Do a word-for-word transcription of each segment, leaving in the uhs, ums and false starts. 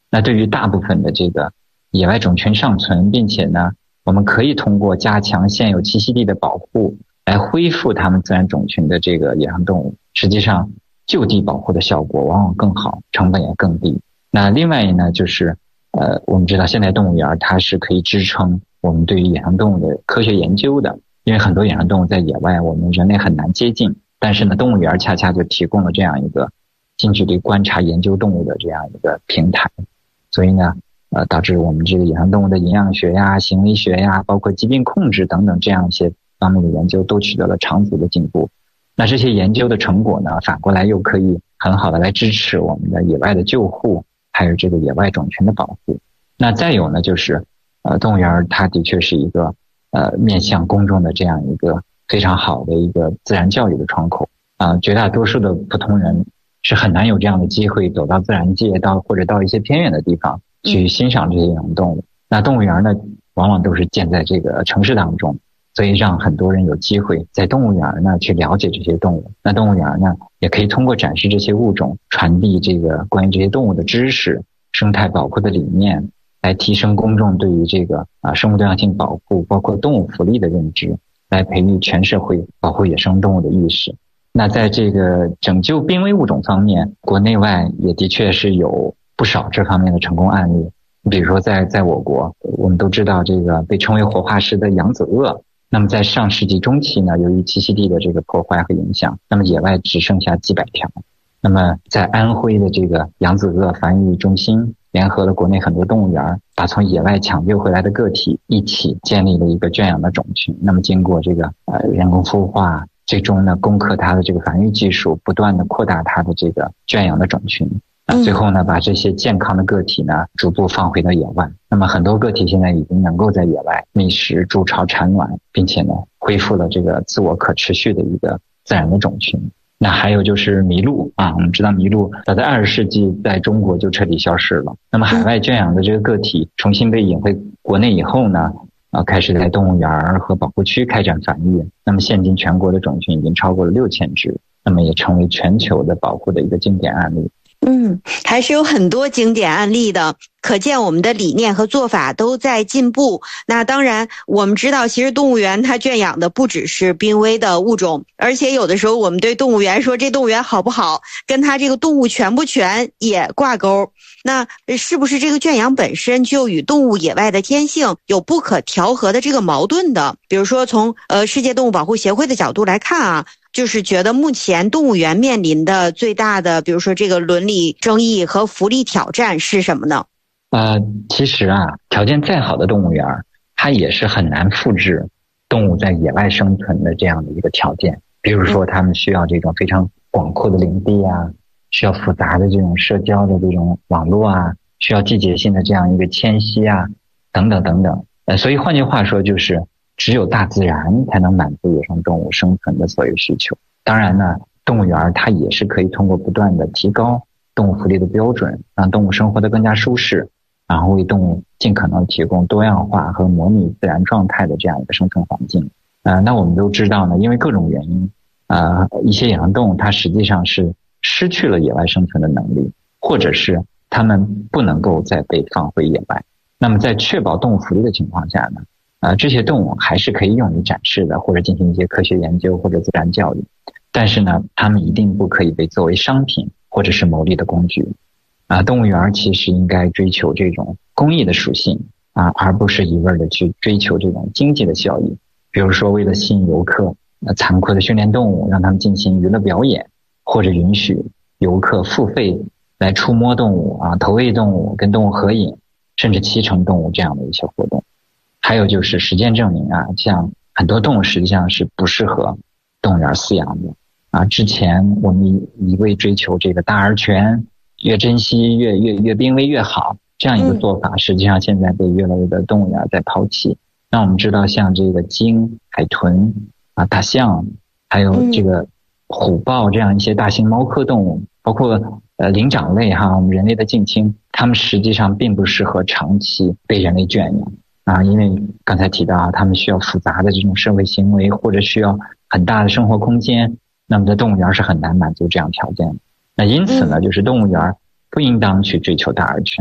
那对于大部分的这个野外种群尚存，并且呢，我们可以通过加强现有栖息地的保护来恢复它们自然种群的这个野生动物，实际上就地保护的效果往往更好，成本也更低。那另外呢，就是呃，我们知道现代动物园它是可以支撑我们对于野生动物的科学研究的，因为很多野生动物在野外我们人类很难接近，但是呢，动物园恰恰就提供了这样一个近距离观察研究动物的这样一个平台，所以呢，呃，导致我们这个野生动物的营养学呀、行为学呀，包括疾病控制等等这样一些方面的研究都取得了长足的进步。那这些研究的成果呢，反过来又可以很好的来支持我们的野外的救护，还有这个野外种群的保护。那再有呢，就是呃，动物园它的确是一个呃面向公众的这样一个非常好的一个自然教育的窗口啊、呃，绝大多数的普通人是很难有这样的机会走到自然界，到或者到一些偏远的地方去欣赏这些野生动物。那动物园呢，往往都是建在这个城市当中，所以让很多人有机会在动物园呢去了解这些动物。那动物园呢，也可以通过展示这些物种，传递这个关于这些动物的知识、生态保护的理念，来提升公众对于这个啊生物多样性保护，包括动物福利的认知，来培育全社会保护野生动物的意识。那在这个拯救濒危物种方面，国内外也的确是有不少这方面的成功案例。比如说在在我国，我们都知道这个被称为活化石的扬子鳄，那么在上世纪中期呢，由于栖息地的这个破坏和影响，那么野外只剩下几百条。那么在安徽的这个扬子鳄繁育中心联合了国内很多动物园，把从野外抢救回来的个体一起建立了一个圈养的种群。那么经过这个呃人工孵化，最终呢攻克它的这个繁育技术，不断的扩大它的这个圈养的种群。那最后呢，把这些健康的个体呢逐步放回到野外。那么很多个体现在已经能够在野外觅食、筑巢、产卵，并且呢恢复了这个自我可持续的一个自然的种群。那还有就是麋鹿啊，我们知道麋鹿早在二十世纪在中国就彻底消失了。那么海外圈养的这个个体重新被引回国内以后呢，啊，开始在动物园和保护区开展繁育。那么现今全国的种群已经超过了六千只，那么也成为全球的保护的一个经典案例。 嗯，还是有很多经典案例的，可见我们的理念和做法都在进步。那当然我们知道，其实动物园它圈养的不只是濒危的物种，而且有的时候我们对动物园说这动物园好不好，跟它这个动物全不全也挂钩。那是不是这个圈养本身就与动物野外的天性有不可调和的这个矛盾的？比如说从呃世界动物保护协会的角度来看啊，就是觉得目前动物园面临的最大的，比如说这个伦理争议和福利挑战是什么呢？ 呃，其实啊，条件再好的动物园，它也是很难复制动物在野外生存的这样的一个条件。比如说，他们需要这种非常广阔的领地啊，需要复杂的这种社交的这种网络啊，需要季节性的这样一个迁徙啊，等等等等。呃，所以换句话说，就是只有大自然才能满足野生动物生存的所有需求。当然呢，动物园它也是可以通过不断的提高动物福利的标准，让动物生活得更加舒适，然后为动物尽可能提供多样化和模拟自然状态的这样一个生存环境。呃，那我们都知道呢，因为各种原因，呃，一些野生动物它实际上是失去了野外生存的能力，或者是它们不能够再被放回野外。那么在确保动物福利的情况下呢，呃，这些动物还是可以用于展示的，或者进行一些科学研究或者自然教育。但是呢，它们一定不可以被作为商品或者是牟利的工具。啊，动物园其实应该追求这种公益的属性啊，而不是一味的去追求这种经济的效益。比如说，为了吸引游客，呃，残酷的训练动物，让他们进行娱乐表演，或者允许游客付费来触摸动物啊、投喂动物、跟动物合影，甚至骑乘动物这样的一些活动。还有就是实践证明啊，像很多动物实际上是不适合动物园饲养的啊。之前我们一味追求这个大而全，越珍惜越越越濒危越好，这样一个做法，实际上现在被越来越多动物园在抛弃。那我们知道，像这个鲸、海豚啊、大象，还有这个虎豹这样一些大型猫科动物，包括呃灵长类哈，我们人类的近亲，它们实际上并不适合长期被人类圈养啊，因为刚才提到啊，它们需要复杂的这种社会行为，或者需要很大的生活空间，那么在动物园是很难满足这样条件的。那因此呢，就是动物园不应当去追求大而全，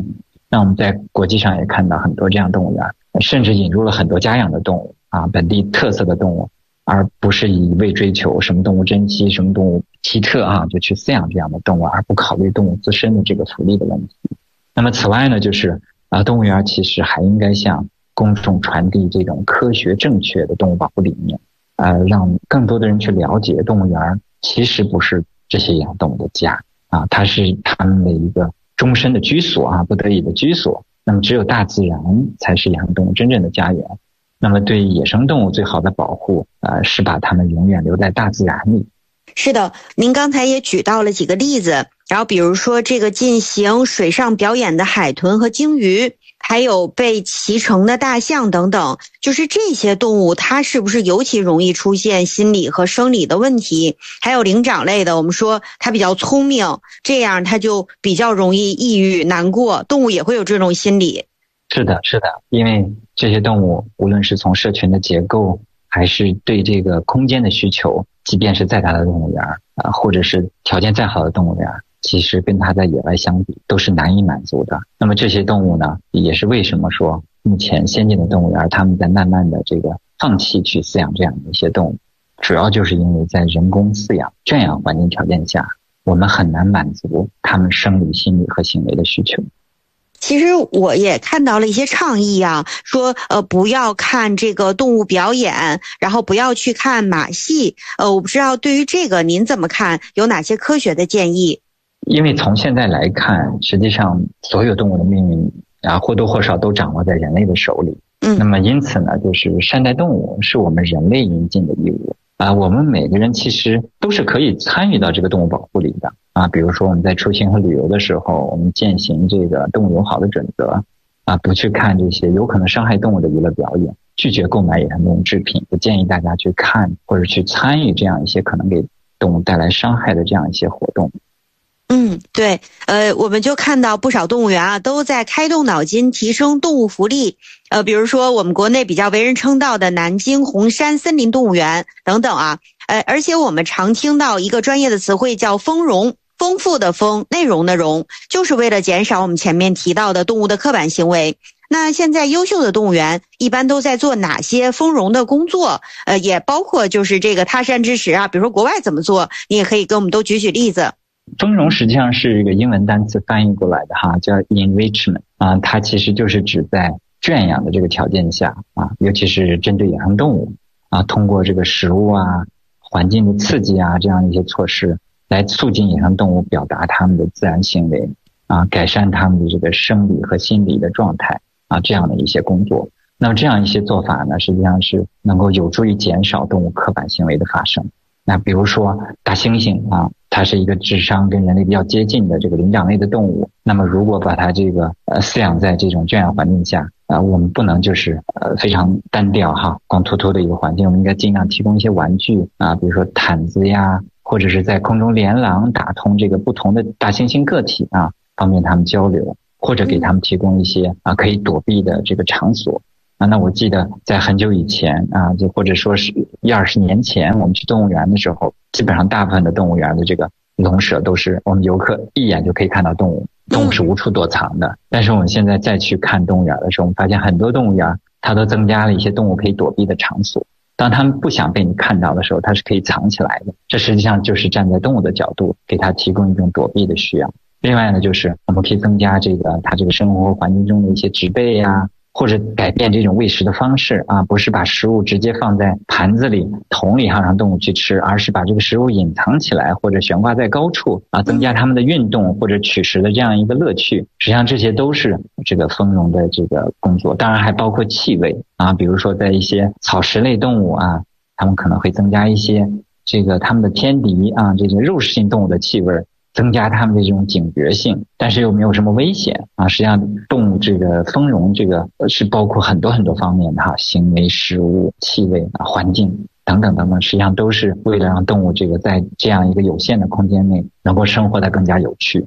那我们在国际上也看到很多这样动物园，甚至引入了很多家养的动物啊，本地特色的动物，而不是一味追求什么动物珍稀、什么动物奇特啊，就去饲养这样的动物，而不考虑动物自身的这个福利的问题。那么此外呢，就是啊，动物园其实还应该向公众传递这种科学正确的动物保护理念，呃，让更多的人去了解动物园其实不是这些养动物的家啊，它是他们的一个终身的居所啊，不得已的居所。那么只有大自然才是养动物真正的家园。那么对野生动物最好的保护，呃，是把它们永远留在大自然里。 是的，您刚才也举到了几个例子，然后比如说这个进行水上表演的海豚和鲸鱼，还有被骑乘的大象等等，就是这些动物它是不是尤其容易出现心理和生理的问题？还有灵长类的，我们说它比较聪明，这样它就比较容易抑郁难过，动物也会有这种心理。 是的，是的，因为这些动物无论是从社群的结构，还是对这个空间的需求，即便是再大的动物园啊，或者是条件再好的动物园，其实跟它在野外相比都是难以满足的。那么这些动物呢，也是为什么说目前先进的动物园他们在慢慢的这个放弃去饲养这样的一些动物，主要就是因为在人工饲养圈养环境条件下，我们很难满足它们生理、心理和行为的需求。 其实我也看到了一些倡议啊，说呃不要看这个动物表演，然后不要去看马戏。呃，我不知道对于这个您怎么看，有哪些科学的建议？ 因为从现在来看，实际上所有动物的命运啊或多或少都掌握在人类的手里。嗯，那么因此呢，就是善待动物是我们人类应尽的义务啊。我们每个人其实都是可以参与到这个动物保护里的。啊，比如说我们在出行和旅游的时候，我们践行这个动物友好的准则，啊，不去看这些有可能伤害动物的娱乐表演，拒绝购买野生动物制品，不建议大家去看或者去参与这样一些可能给动物带来伤害的这样一些活动。 嗯，对，呃，我们就看到不少动物园啊，都在开动脑筋提升动物福利。呃，比如说我们国内比较为人称道的南京红山森林动物园等等啊，呃，而且我们常听到一个专业的词汇叫丰容，丰富的丰，内容的容，就是为了减少我们前面提到的动物的刻板行为。那现在优秀的动物园一般都在做哪些丰容的工作？呃，也包括就是这个他山之石啊，比如说国外怎么做，你也可以跟我们都举举例子。 丰容实际上是一个英文单词翻译过来的哈，叫 enrichment 啊，它其实就是指在圈养的这个条件下啊，尤其是针对野生动物啊，通过这个食物啊、环境的刺激啊这样一些措施，来促进野生动物表达它们的自然行为啊，改善它们的这个生理和心理的状态啊，这样的一些工作。那么这样一些做法呢，实际上是能够有助于减少动物刻板行为的发生。那比如说大猩猩啊，它是一个智商跟人类比较接近的这个灵长类的动物，那么如果把它这个呃饲养在这种圈养环境下啊、呃，我们不能就是呃非常单调哈，光秃秃的一个环境，我们应该尽量提供一些玩具啊，比如说毯子呀，或者是在空中连廊打通这个不同的大猩猩个体啊，方便他们交流，或者给他们提供一些啊可以躲避的这个场所。啊，那我记得在很久以前啊，就或者说是一二十年前，我们去动物园的时候，基本上大部分的动物园的这个笼舍都是我们游客一眼就可以看到动物，动物是无处躲藏的。但是我们现在再去看动物园的时候，我们发现很多动物园它都增加了一些动物可以躲避的场所。当它们不想被你看到的时候，它是可以藏起来的。这实际上就是站在动物的角度，给它提供一种躲避的需要。另外呢，就是我们可以增加这个它这个生活环境中的一些植被呀。或者改变这种喂食的方式啊，不是把食物直接放在盘子里、桶里哈让动物去吃，而是把这个食物隐藏起来或者悬挂在高处啊，增加它们的运动或者取食的这样一个乐趣。实际上这些都是这个丰容的这个工作，当然还包括气味啊，比如说在一些草食类动物啊，它们可能会增加一些这个它们的天敌啊，这些肉食性动物的气味，增加它们的这种警觉性，但是又没有什么危险啊。实际上动物这个丰容这个是包括很多很多方面的哈，行为、食物、气味啊、环境等等等等，实际上都是为了让动物这个在这样一个有限的空间内能够生活得更加有趣。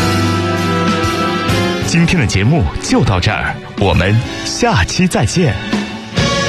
今天的节目就到这儿，我们下期再见。